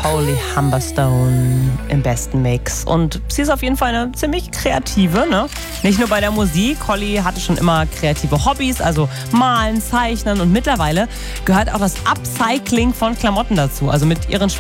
Holly Humberstone im besten Mix. Und sie ist auf jeden Fall eine ziemlich kreative, ne? Nicht nur bei der Musik. Holly hatte schon immer kreative Hobbys, also malen, zeichnen. Und mittlerweile gehört auch das Upcycling von Klamotten dazu. Also mit ihren